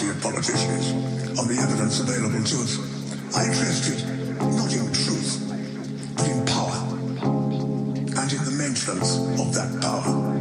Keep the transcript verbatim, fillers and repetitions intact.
party of politicians on the evidence available to us. I interested not in truth, but in power, and in the maintenance of that power.